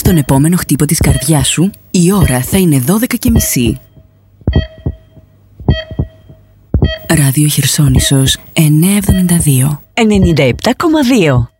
τον επόμενο χτύπο της καρδιάς σου, η ώρα θα είναι 12:30. Ράδιο Χερσόνησος 972 97,2.